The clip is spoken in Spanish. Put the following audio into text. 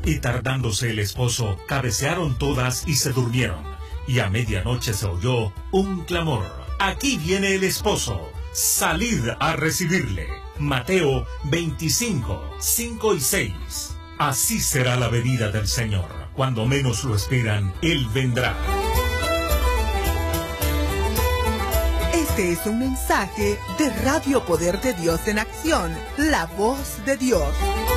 Y tardándose el esposo, cabecearon todas y se durmieron. Y a medianoche se oyó un clamor: «Aquí viene el esposo, salid a recibirle». Mateo 25, 5 y 6. Así será la venida del Señor. Cuando menos lo esperan, Él vendrá. Este es un mensaje de Radio Poder de Dios en Acción, la voz de Dios.